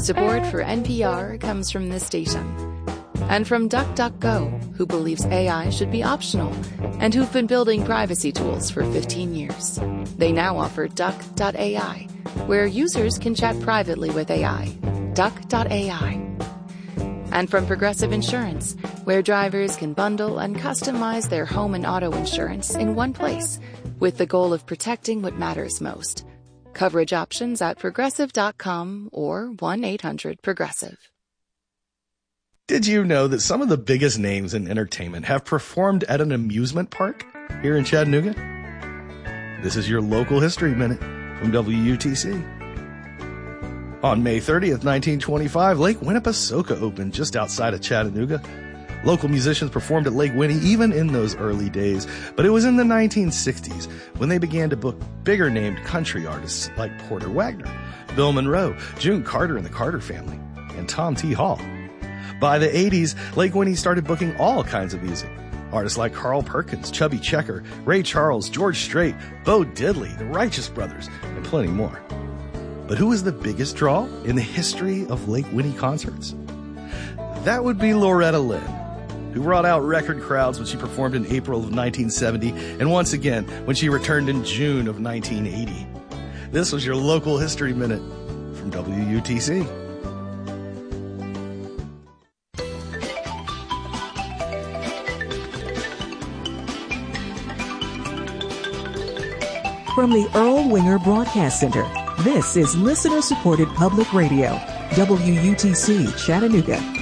Support for NPR comes from this station. And from DuckDuckGo, who believes AI should be optional and who've been building privacy tools for 15 years. They now offer Duck.ai, where users can chat privately with AI. Duck.ai. And from Progressive Insurance, where drivers can bundle and customize their home and auto insurance in one place, with the goal of protecting what matters most. Coverage options at Progressive.com or 1-800-PROGRESSIVE. Did you know that some of the biggest names in entertainment have performed at an amusement park here in Chattanooga? This is your local history minute from WUTC. On May 30th, 1925, Lake Winnipesaukee opened just outside of Chattanooga. Local musicians performed at Lake Winnie even in those early days, but it was in the 1960s when they began to book bigger-named country artists like Porter Wagoner, Bill Monroe, June Carter and the Carter Family, and Tom T. Hall. By the 80s, Lake Winnie started booking all kinds of music. Artists like Carl Perkins, Chubby Checker, Ray Charles, George Strait, Bo Diddley, the Righteous Brothers, and plenty more. But who was the biggest draw in the history of Lake Winnie concerts? That would be Loretta Lynn, who brought out record crowds when she performed in April of 1970 and once again when she returned in June of 1980. This was your local history minute from WUTC. From the Earl Winger Broadcast Center, this is listener-supported public radio, WUTC Chattanooga.